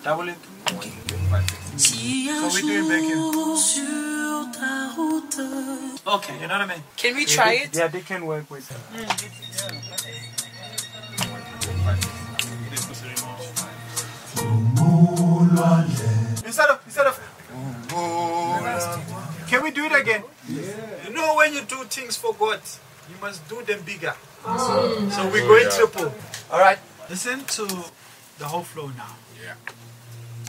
Double it. So we're doing bacon. Okay. You know what I mean? Can we try it? Yeah, they can work with it. Instead of can we do it again? Yeah. You know when you do things for God, you must do them bigger. So we're going triple. Alright. Listen to the whole flow now. Yeah.